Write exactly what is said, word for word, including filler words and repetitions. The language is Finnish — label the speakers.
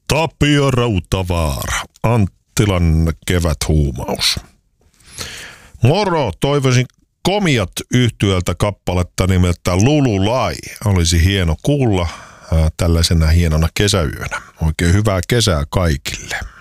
Speaker 1: Tapio Rautavaara, Anttilan keväthuumaus. Moro, toivoisin Komiat -yhtyöltä kappaletta nimeltä Lululai. Olisi hieno kuulla ää, tällaisena hienona kesäyönä. Oikein hyvää kesää kaikille.